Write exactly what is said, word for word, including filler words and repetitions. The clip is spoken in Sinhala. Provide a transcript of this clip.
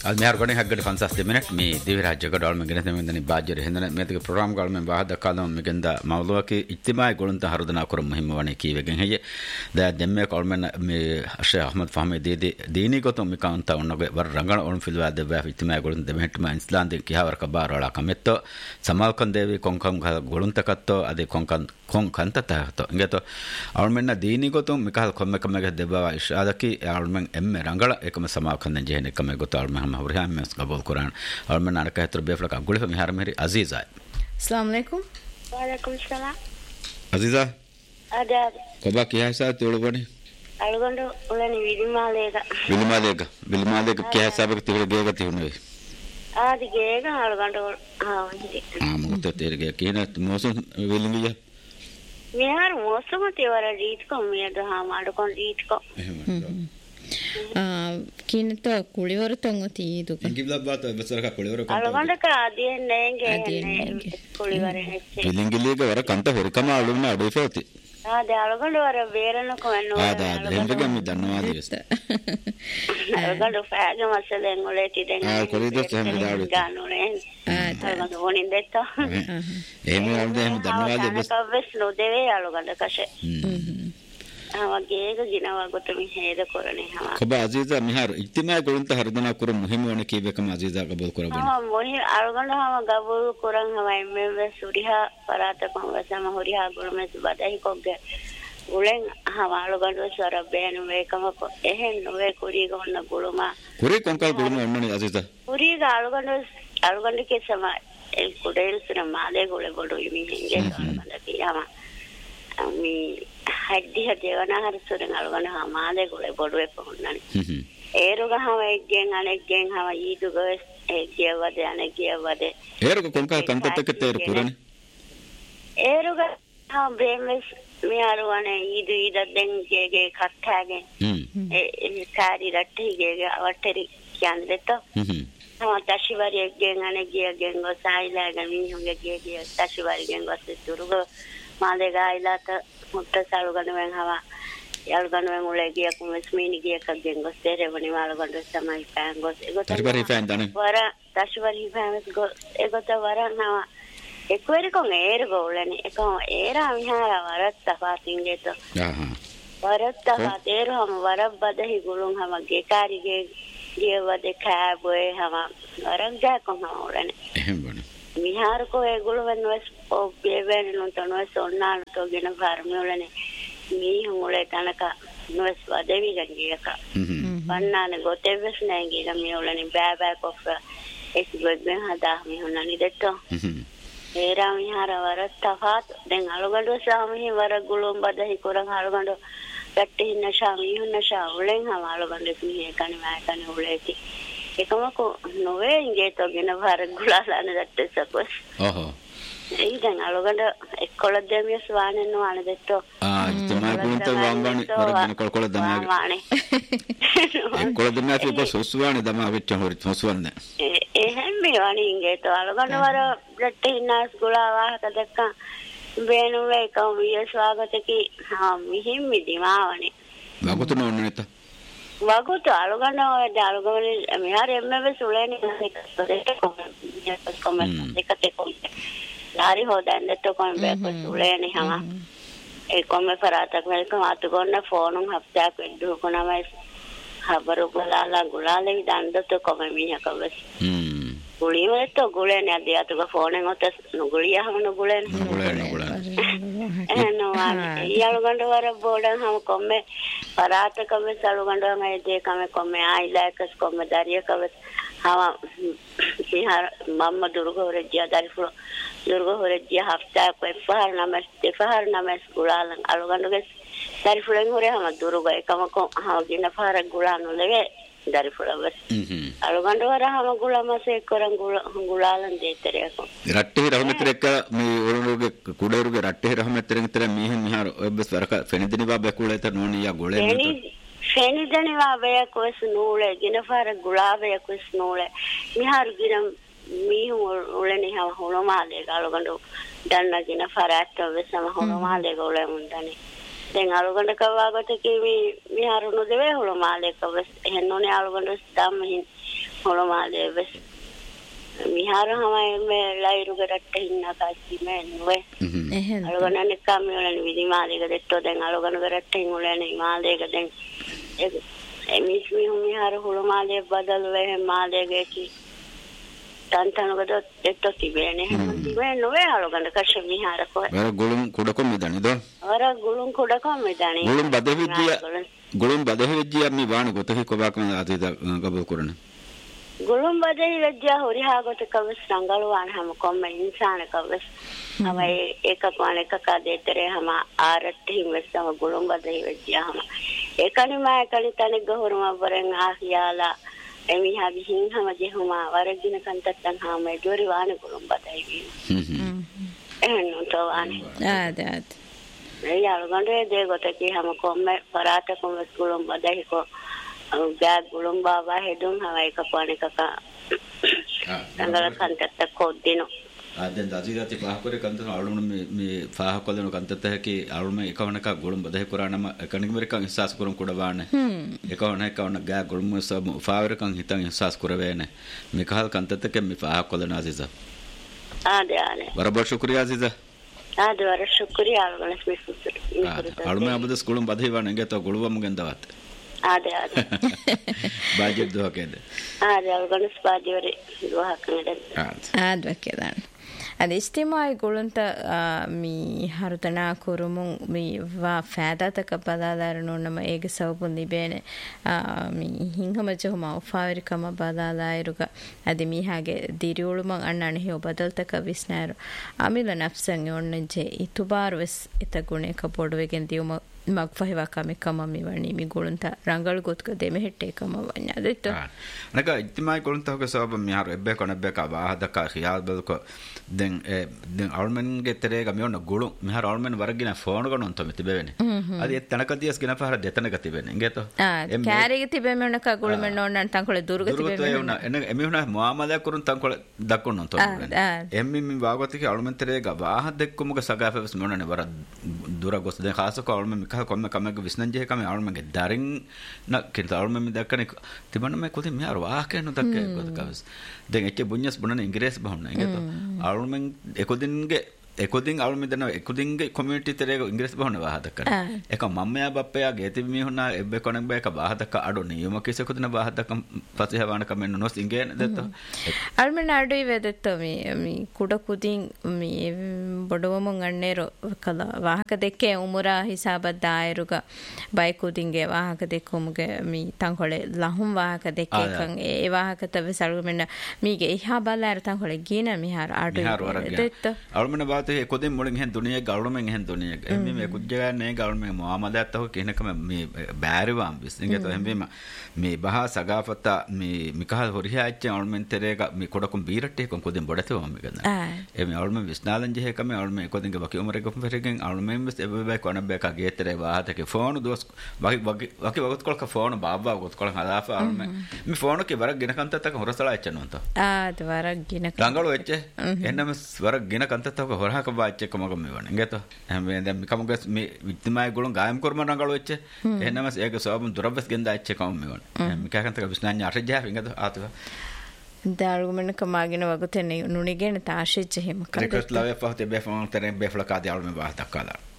al mehar gone haggade fifty minute me deviraj jagadal me gene temendani baajjere hendana metike program gal me bahada kalam me genda mawluwake ijtimai golunta harudana kurum muhim wane kiwegen heye da demme kolmen me Sheikh Ahmad Fahmi dede dini gotum me kanta onnoge war rangan on filwa de ba ijtimai golunta demetma islam de kihawar ka bar wala kametto samalkan devi konkam golunta katto ade konkan kon kanta tahto ingeto almenna dini gotum me kal komme komme deba ishadaki almen emme rangala ekama samalkan de jehne kame goto almen huriyam mes qabul quran और मैं नाटक है तो बेफला का गुल में हर मेरी अजीजा अस्सलाम वालेकुम वालेकुम सलाम अजीजा आदाब कबा क्या है साथ तोड़ बने अलगंडो उलनी विलिमालेगा विलिमालेगा विलिमालेगा क्या है सब तेरे गेगा ती होने आदि गेगा अलगंडो हां हां मुझे तेरे गेगा कि ना मौसम विलिंगी जा मेहर मौसम तेवरा रीत को मेद हां माडो कोन रीत को ಕಿನತ ಕುಳಿವರು ತಂಗೋತಿ ಇದು ಇಂಗಿಬ್ಲ ಬಾತ ಬಸರಕ ಕುಳಿವರು ಅಳಗೊಂಡಕ ಅದೇ ನೆಂಗೆ ಕುಳಿವರೆ ಹೆಚ್ಚೆ ಬಿಲಿಂಗಿಲಿಗ ವರ ಕಂತ ಹೊರಕಮ ಅಳುನ ಅಡುಫೋತಿ ಅದೇ ಅಳಗೊಂಡು ವರ ಬೇರನ ಕೊನ್ನು ಅದ ಎಂದಗೆ ಮಿ ಧನ್ಯವಾದ ದಿವಸ ಅಳಗೊಂಡು ಫ್ಯಾಗ ಮಸಲೆ ಎಂಗೊಲೆತಿ ದೆಂಗ ಆ ಕೊರಿದ ಸಹಮ ದಾಡು ಗಾನುನೆ ಅಳಗೊಂಡು ಓನಿಂದೆತ್ತ ಏಮಿ ಅವದೆ ಧನ್ಯವಾದ ಬಸ್ ಕವೆಸ್ ನೋ ದೇವೆ ಅಳಗೊಂಡ ಕಶೆ ಅವಗೇಗ ಗಿನವ ಗೊತ್ತ ಮಿ ಹೇದ ಕೊರನೆ ಹವ ಕಬ ಅಜೀಜಾ ಮಿಹಾರ್ ಇಜ್ತಿಮಾ ಗುರುಂತ ಹರ್ದನ ಕುರು ಮುಹಿಮ ವನೆ ಕೀಬೇಕಮ ಅಜೀಜಾ ಕಬೂಲ್ ಕೊರಬನೆ ಹವ ಮೊಹಿ ಅಳಗಂಡ ಹವ ಗಬೂಲ್ ಕುರಂ ಹವ ಎಮ್ಮೆ ಸುರಿಹಾ ಪರಾತ ಕೊಂ ಸಮ ಹುರಿಹಾ ಗುರುಮೆ ಬದೈ ಕೊಗ್ಗೆ ಉಳೆನ್ ಹವ ಅಳಗಂಡ ಸರ ಬೇನು ವೇಕಮ ಕೊ ಎಹೆನ್ ನೋವೆ ಕುರಿಗ ಒನ್ನ ಗುಳುಮ ಕುರಿ ಕೊಂಕಲ್ ಗುಳುಮ ಒನ್ನನಿ ಅಜೀಜಾ ಕುರಿಗ ಅಳಗಂಡ ಅಳಗಂಡಕ್ಕೆ ಸಮ ಎಲ್ ಕುಡೇಲ್ ಸುನ ಮಾಲೆ ಗುಳೆ ಬಡು ಇಮಿ ಹಿಂಗೆ ಬಂದಕಿ ಹವ mi haddi hadevana har suren algona ha male gole bodu e ponnani eruga ha eggen aneggen ha idu gos eggiಯವade aneggiಯವade eruga konka kantatte ter kurane eruga ha bemes me arwane idu idadden gege kattage e kari ratte gege avatteri kyandeto ha tashivari eggen aneggen go sailaga minhunge gege tashivari gen go turugo මාදේගා ඉලාත මුත්ත සල්ගනවෙන් හවා යල්ගනවෙන් උලේ ගිය කුමස් මීනි ගිය කගෙන් ගොස් තෙරෙවනි මාලගොඩ සමයි පෑන් ගොස් ඒගොත තරිපරි ෆෑන් දන වර තෂවරි ෆෑන්ස් ගොස් ඒගොත වර නවා එක්වරි කොන් ඒර ගෝලනි එකම ඒරා විහාර වරත් තපාතින්ගෙත ආහ් වරත් තපාතේරම වර බදහි ගුලුන් හම ගේ කාරිගේ ගියවද කෑබොේ හම වරක් ගා කොන් හොලනි එහෙම බන මිහාර ko egulu wenwes o beven non tono sonnal to gena farmulane mi hungule tanaka nos wadevi gangiaka bannane goteves nangi gami ulane baba ko es godben hada mi hunani detto era mihara warat tafat den alugando sami wara gulum badahi kurang alugando gatte hinna shami hunna sha ulen ha alugando mi ekani ma ekani uleti එකමක නොවේ ඉංගේතෝ ගෙන භාර ගුලාලාන දට්ට සපස් ඔහො ඉතින් අලගඩ එක්කොල දෙමියස් වානෙන්න වාන දෙට්ටෝ ආ තමයි පුන්ත වම්බානි වරගෙන කොල්කොල දමා වානේ එක්කොල දෙමියස් එක සොස්වානි දමා වෙච්ච හොරි සොස්වන්න එහෙම මේ වානි ඉංගේතෝ අලගඩ වර දට්ට ඉන්නස් ගුලාවාහක දැක්ක බේනුවේ කම විය ස්වාගතකි හා මිහිම් මිදිමාවනේ වගුතු නෝන්නේත වගුතු අලගන්න ඔය දාලගමනේ මෙහාර එම්මෙ සුලේනි දෙක කොම්මස් කොම්මස් දෙකේ කොම්මස් ලාරි හොදන්නට කොම් බෑක සුලේනි හම ඒ කොම්ම පරාතක් වෙලකම අතු ගොන්න ෆෝනුම් හප්තයක් වෙද්දු කොනම හබරු ගලාලා ගුලාලේ දණ්ඩත කොම මිහකවස් හ්ම් ගුලිවෙත ගුලේනි අද අතුක ෆෝනෙන් ඔත නුගුලියහම නුගුලේනි නුගුලේනි නුගුලේනි එනවා යාලගන්න වර බෝඩන් හම කොම්මේ පරාත කම සලුගන්න මම දෙකම කොම්මේ ආයිලාකස් කොම්ම දරිය කවස් හම සිහාර මම්ම දුර්ගෝරජ්‍ය දරිෆුල දුර්ගෝරජ්‍ය හෆ්තා කොයි පහර නමස් දෙපහර නමස් ගුලාලන් අලගන්නගේ දරිෆුලෙන් හොරේ හම දුර්ගෝ එකම කො හම ගින පහර ගුලානු ලෙවේ දරිෆුලවස් අලගන්න වර හම ගුලාමසේ කරන් ගුලාලන් දෙතරයක රට්ටේ රහමතරක මේ ඔරුගේ කුඩේරුගේ රට්ටේ රහමතරෙන් තර මිහින් මිහාර ඔබස් වරක ෆෙනිදිනි බබ කුලේත නෝනියා ගොලේ ෆෙනිදිනි බබ කොස් නූලේ ගින පහර ගුලාබය කොස් නූලේ මිහාර ගිනම් මිහු ඔලෙනි හම හොලමාලේ ගලගන්න දන්න ගින පහරත් වෙසම හොලමාලේ ගොලේ මුන්දනි දැන් අලුගඳ කවාගත කිවි මිහාරුණු දෙවේ හොලමාලේක වෙස් එහෙන්නෝනේ අලුගඳ ස්තම්මින් හොලමාලේ වෙස් මිහාර හමයි මේ ලයිරු ගරට ඉන්න කාසි මේ නුවේ එහෙන් අලුගඳ නිකම් වලන විදි මාලේක දෙට්ටෝ දැන් අලුගඳ ගරට ඉන්න උලනේ මාලේක දැන් ඒ මිස් මිහාර හොලමාලේ බදල් වෙහ මාලේගේ කි තන්තනකට දෙට්ටෝ තිබේනේ මේ නුවේ අලුගඳ කෂ මිහාර කො වර ගොළුම් කුඩකොම් මෙදනි දොන් වර ගොළුම් කුඩකොම් මෙදනි ගොළුම් බදෙවිද්දිය ගොළුම් බදෙවිද්දිය මේ වාණ ගොතහි කොබක් මම අතීත ගබ කරන ගොළුම් බදෙවිද්දිය හොරිහා ගොත කවස් රංගලවාන හැම කොම්ම ඉන්සාන කවස් හමයි එක පාන එක කදේතරේ හැම ආරත් හිමස්සම ගොළුම් බදෙවිද්දිය හැම ඒකනි මා කලි තනෙ ගහරුම වරෙන් ආහියාලා එමිහා විහිං හැම ජෙහුමා වරගින කන්තත්තන් හැම දොරි වාන ගොළුම් බදෙවි හ්ම් එහෙනම් තෝවානේ ආද ආද ඒ යාළුගන්ඩේ දේ ගොතකි හැම කොම්ම පරාත කොම්ම ගොළුම් බදෙහිකෝ ගා ගොළුම් බාවා හෙදුම් හවයි කපාන එකක සංගල කන්තත්ත කොද්දිනෝ ආදෙන් දසිගති පහකරේ කන්තන අලුම මේ මේ පහකොලන කන්තත හැකි අලුම එකවණක ගොළුම් බදෙහි කරානම කණිගමරිකන් ඉස්සස් කරුම් කුඩවාන එකවණ එකවණ ගා ගොළුම් සම ෆාවරකන් හිතන් ඉස්සස් කරවේන මේ කහල් කන්තතක මේ පහකොලන අසීස ආදේ ආනේ බරබර ශුක්‍රියා අසීස ආදේ වර ශුක්‍රියා අලුගලස් මිසුත් අලුම අබදස් ගොළුම් බදෙහි වණ ගෙත ගොළුවම ගෙන්දවත් ආදේ ආදේ බාජෙත් දොහකේද ආදේ අලුගලස් බාජෙවරි දොහකනද ආද වකේදාන අද ඉස්තිමායි ගොළුන්ත මී හරුතනා කුරුමුන් මී වා ෆෑදාතක බදාදාරනොන්නම ඒගේ සවපුන් දිබේනේ මී හිංහම ජොහම උෆාවරිකම බදාදායරුග අද මීහාගේ දිරියුළුම අන්නණ හිව බදල්තක විස්නාරු අමිල නෆ්සන් යොන්නජේ ඉතුබාර වෙස් ඉත ගුණේක පොඩුවෙගෙන් දියුම මග්ෆහිවා කමෙ කම මිවණි මි ගොළුන්ත රංගල් ගොත්ක දෙමෙ හෙට්ටේ කම වඤ්ඤා දෙත නක ඉතිමායි ගොළුන්තක සබ මිහාර එබ්බේ කොනබ්බේ ක වාහදක ඛියාල් බලක දැන් දැන් අල්මන්ගේ තරේග මියොන ගොළු මිහාර අල්මන් වර්ගින ෆෝන් ගනොන් තම තිබෙවෙනේ අද එත් තනකතියස් ගෙන පහර දෙතනක තිබෙනේ ඉංගෙත ආ කෑරේගේ තිබෙමෙ උනක ගොළු මෙන්න ඕනන් තංකොල දුරුග තිබෙමෙ එන එමිහුන මුආමදා කරුන් තංකොල දක්කොන්නොන් තම එම්මි මි වාගතික අල්මන් තරේග වාහ දෙක්කමුක සගාෆෙස් මොනනේ වර දුර ගොස් දැන් ખાසක අල්මන් මික කොම්ම කමක විස්නංජේ කම අල්මන්ගේ දරින් න කින්ත අල්මන් මි දක්කනේ තිබන්න මේ කොති මිහාර වාහ කේනු දක්කේ ගොතකවස් දැන් එච්ච බුඤ්ඤස් බොනන ඉංග්‍රීසි බහුන ඉංගත අල්මන් එකොදින්ගේ එකොදින් අලුම දන එකොදින්ගේ කමියුනිටි තරේ ඉංග්‍රීසි බහුන වාහදක එක මම්මයා බප්පයා ගේති මිහුනා එබ්බේ කොනක් බයක වාහදක අඩු නියම කිසෙකුදින වාහදක පසිහවණ කමෙන්න නොස් ඉංගේන දෙත අල්ම නඩුයි වෙදෙත්ත මේ මේ කුඩ කුදින් මේ බොඩවම ගන්නේරෝ කලා වාහක දෙකේ උමුරා හිසාබත් දායරුග බයි කුදින්ගේ වාහක දෙකමුගේ මේ තංකොලේ ලහුම් වාහක දෙකේ කන් ඒ වාහක තව සල්ගමෙන්න මීගේ ඉහා බලාර තංකොලේ ගින මිහාර අඩුයි දෙත්ත අල්මන කොදෙන් මුලින් හෙන් දුනිය ගල්ුමෙන් හෙන් දුනිය එමෙ මේ කුජ්ජගන්නේ ගල්ුමෙන් මුහම්මදත් තව කෙනකම මේ බෑරිවම් බිස්නිගේ තව එම්බෙම මේ බහා සගාෆත මේ මිකහල් හොරියාච්ච අල්මෙන් තරේක මේ කොඩකුම් බීරට්ටේ කොම් කොදෙන් බඩතවම ගන්න එමෙ අල්මෙන් විස්නාලන් ජෙහ කම අල්මෙන් කොදෙන්ගේ වකි උමරේ කොම් ෆෙරගෙන් අල්මෙන් බස් එබෙබයි කොන බේක ගේතරේ වාහතක ෆෝන් දොස් වකි වකි වකි වගත් කොලක ෆෝන් බාබා වගත් කොල හදාප අල්මෙන් මේ ෆෝන් කේ වරක් ගෙන කන්තතක හොරසලා එච්චනොන්ත ආ වරක් ගෙන රංගල වෙච්ච එන්නම වරක් ගෙන කන්තතක හොරහක බාච්ච කමක මෙවන ඉංගත හැම වෙලෙම කමක මේ විත්තිමයි ගොලන් ගායම් කරම රංගල වෙච්ච එන්නම ඒක සෝබන් දුරබස් ගෙන්ද ඇච්ච කම මෙවන මිකකන්තක විස්නාඤ්ඤ අරජා ඉංගත ආතව දාල්ගමන කමාගෙන වගතෙන්නේ නුනිගෙන තාශෙච්ච හිම කරකට ලවේ පහතේ බෙෆෝන් තරෙන් බෙෆ්ලකාදී අල්ම බාහ දක්කලා